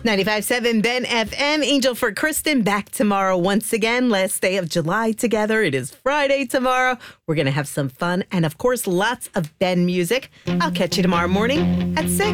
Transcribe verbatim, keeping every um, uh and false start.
ninety-five point seven Ben F M. Angel for Kristen back tomorrow once again. Last day of July together. It is Friday tomorrow. We're going to have some fun and, of course, lots of Ben music. I'll catch you tomorrow morning at six.